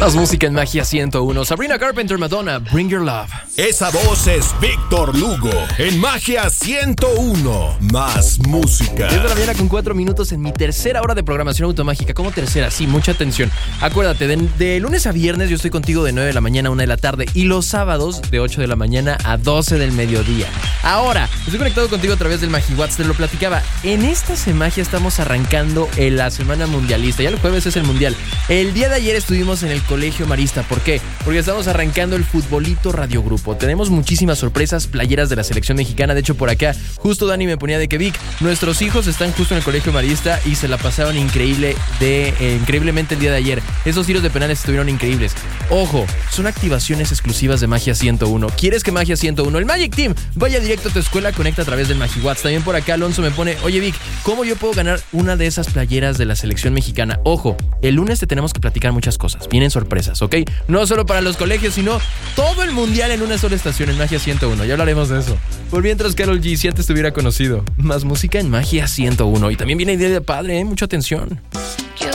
Más música en Magia 101. Sabrina Carpenter, Madonna, Bring Your Love. Esa voz es Víctor Lugo en Magia 101. Más música. 10 de la mañana con 4 minutos en mi tercera hora de programación automágica. ¿Cómo tercera? Sí, mucha atención. Acuérdate, de lunes a viernes yo estoy contigo de 9 de la mañana a 1 de la tarde y los sábados de 8 de la mañana a 12 del mediodía. Ahora, estoy conectado contigo a través del MagiWhat's, te lo platicaba. En esta Magia estamos arrancando la semana mundialista. Ya el jueves es el mundial. El día de ayer estuvimos en el Colegio Marista. ¿Por qué? Porque estamos arrancando el Futbolito Radiogrupo. Tenemos muchísimas sorpresas, playeras de la selección mexicana. De hecho, por acá, justo Dani me ponía de que Vic, nuestros hijos están justo en el Colegio Marista y se la pasaron increíblemente el día de ayer. Esos tiros de penales estuvieron increíbles. Ojo, son activaciones exclusivas de Magia 101. ¿Quieres que Magia 101, el Magic Team, vaya directo a tu escuela? Conecta a través del MagiWhat's. También por acá Alonso me pone, oye Vic, ¿cómo yo puedo ganar una de esas playeras de la selección mexicana? Ojo, el lunes te tenemos que platicar muchas cosas. Vienen sorpresas, ¿ok? No solo para los colegios, sino todo el mundial en una sola estación en Magia 101. Ya hablaremos de eso. Por mientras, Karol G, si antes te hubiera conocido. Más música en Magia 101. Y también viene Día de Padre, mucha atención.